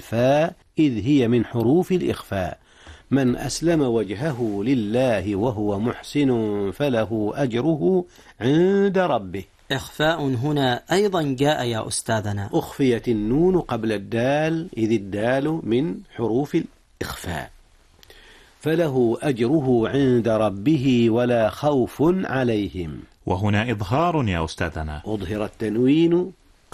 الفاء إذ هي من حروف الإخفاء. من أسلم وجهه لله وهو محسن فله أجره عند ربه. إخفاء هنا أيضا جاء يا أستاذنا. أخفيت النون قبل الدال إذ الدال من حروف الإخفاء. فله أجره عند ربه ولا خوف عليهم. وهنا إظهار يا أستاذنا. أظهر التنوين